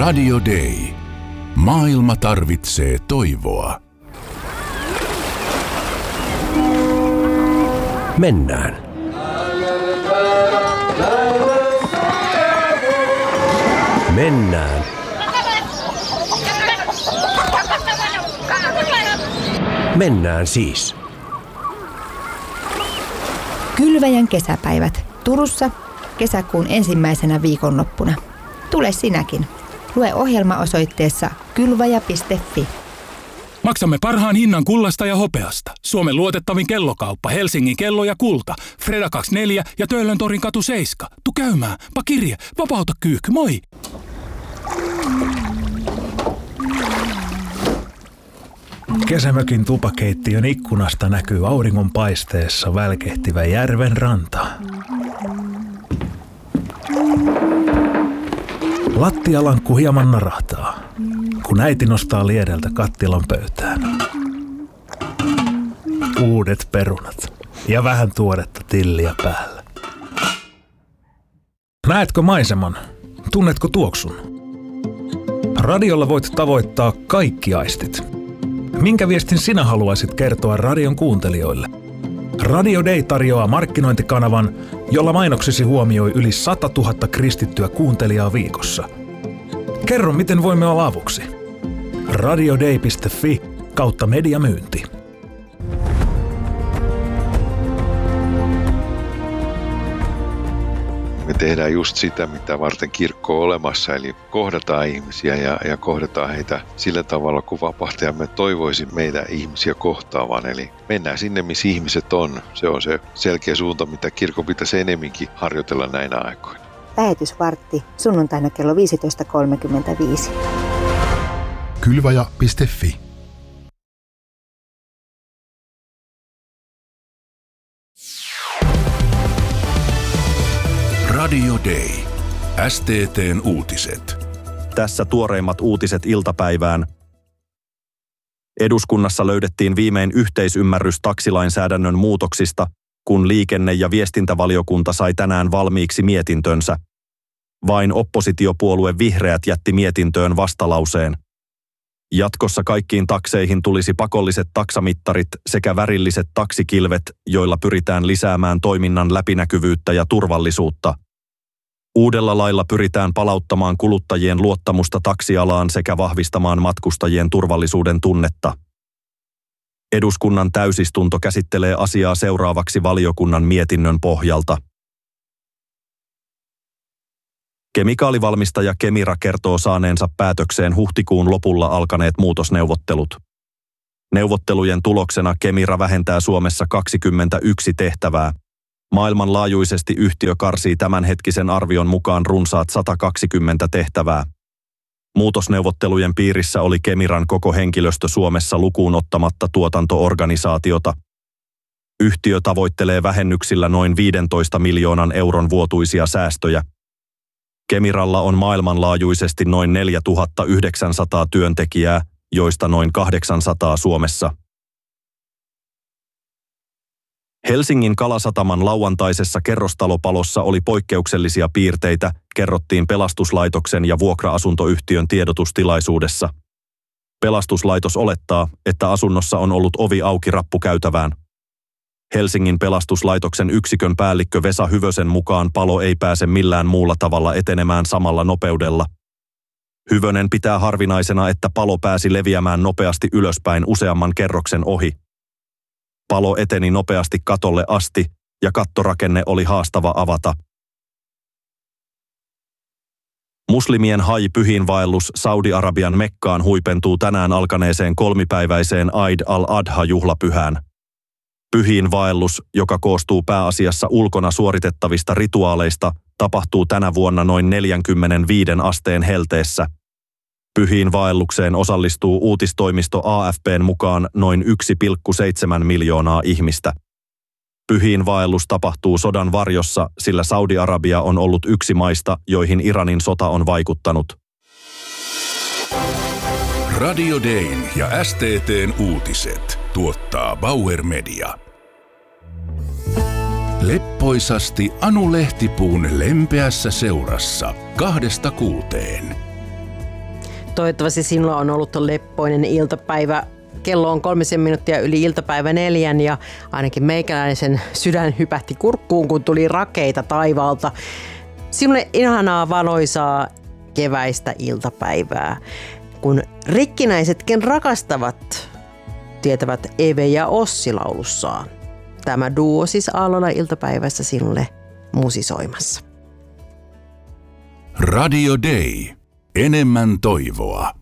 Radio Day. Maailma tarvitsee toivoa. Mennään. Mennään. Mennään siis. Kylväjän kesäpäivät Turussa kesäkuun ensimmäisenä viikonloppuna. Tule sinäkin. Lue ohjelma osoitteessa kylväjä.fi. Maksamme parhaan hinnan kullasta ja hopeasta. Suomen luotettavin kellokauppa, Helsingin kello ja kulta. Freda 24 ja Töölöntorin katu 7. Tu käymään. Pa kirje. Vapauta kyykky. Moi! Kesämökin tupakeittiön ikkunasta näkyy auringonpaisteessa välkehtivä järven ranta. Lattialankku hieman narahtaa, kun äiti nostaa liedeltä kattilan pöytään. Uudet perunat ja vähän tuoretta tilliä päällä. Näetkö maiseman? Tunnetko tuoksun? Radiolla voit tavoittaa kaikki aistit. Minkä viestin sinä haluaisit kertoa radion kuuntelijoille? Radio Day tarjoaa markkinointikanavan, jolla mainoksesi huomioi yli 100 000 kristittyä kuuntelijaa viikossa. Kerro, miten voimme olla avuksi. radioday.fi/mediamyynti. Me tehdään just sitä, mitä varten kirkko on olemassa, eli kohdataan ihmisiä ja kohdataan heitä sillä tavalla, kun vapahtajamme toivoisi meitä ihmisiä kohtaavan. Eli mennään sinne, missä ihmiset on. Se on se selkeä suunta, mitä kirkko pitäisi enemminkin harjoitella näinä aikoina. Lähetysvartti sunnuntaina kello 15.35. Kylväjä.fi. Radio Day. STT:n uutiset. Tässä tuoreimmat uutiset iltapäivään. Eduskunnassa löydettiin viimein yhteisymmärrys taksilainsäädännön muutoksista, kun liikenne- ja viestintävaliokunta sai tänään valmiiksi mietintönsä. Vain oppositiopuolue Vihreät jätti mietintöön vastalauseen. Jatkossa kaikkiin takseihin tulisi pakolliset taksamittarit sekä värilliset taksikilvet, joilla pyritään lisäämään toiminnan läpinäkyvyyttä ja turvallisuutta. Uudella lailla pyritään palauttamaan kuluttajien luottamusta taksialaan sekä vahvistamaan matkustajien turvallisuuden tunnetta. Eduskunnan täysistunto käsittelee asiaa seuraavaksi valiokunnan mietinnön pohjalta. Kemikaalivalmistaja Kemira kertoo saaneensa päätökseen huhtikuun lopulla alkaneet muutosneuvottelut. Neuvottelujen tuloksena Kemira vähentää Suomessa 21 tehtävää. Maailmanlaajuisesti yhtiö karsii tämänhetkisen arvion mukaan runsaat 120 tehtävää. Muutosneuvottelujen piirissä oli Kemiran koko henkilöstö Suomessa lukuun ottamatta tuotantoorganisaatiota. Yhtiö tavoittelee vähennyksillä noin 15 miljoonan euron vuotuisia säästöjä. Kemiralla on maailmanlaajuisesti noin 4900 työntekijää, joista noin 800 Suomessa. Helsingin Kalasataman lauantaisessa kerrostalopalossa oli poikkeuksellisia piirteitä, kerrottiin pelastuslaitoksen ja vuokra-asuntoyhtiön tiedotustilaisuudessa. Pelastuslaitos olettaa, että asunnossa on ollut ovi auki rappukäytävään. Helsingin pelastuslaitoksen yksikön päällikkö Vesa Hyvösen mukaan palo ei pääse millään muulla tavalla etenemään samalla nopeudella. Hyvönen pitää harvinaisena, että palo pääsi leviämään nopeasti ylöspäin useamman kerroksen ohi. Palo eteni nopeasti katolle asti ja kattorakenne oli haastava avata. Muslimien haji-pyhiinvaellus Saudi-Arabian Mekkaan huipentuu tänään alkaneeseen kolmipäiväiseen Eid al-Adha-juhlapyhään. Pyhiinvaellus, joka koostuu pääasiassa ulkona suoritettavista rituaaleista, tapahtuu tänä vuonna noin 45 asteen helteessä. Pyhiinvaellukseen osallistuu uutistoimisto AFP:n mukaan noin 1,7 miljoonaa ihmistä. Pyhiinvaellus tapahtuu sodan varjossa, sillä Saudi-Arabia on ollut yksi maista, joihin Iranin sota on vaikuttanut. Radio Dayn ja STT:n uutiset tuottaa Bauer Media. Leppoisasti Anu Lehtipuun lempeässä seurassa 2–6. Toivottavasti sinulla on ollut leppoinen iltapäivä. Kello on 3 minuuttia yli iltapäivä 4 ja ainakin meikäläisen sydän hypähti kurkkuun, kun tuli rakeita taivaalta. Sinulle ihanaa valoisaa keväistä iltapäivää. Kun rikkinäisetkin rakastavat, tietävät Eve ja Ossi laulussaan. Tämä duo siis Aallola iltapäivässä sinulle musisoimassa. Radio Day. Enemmän toivoa.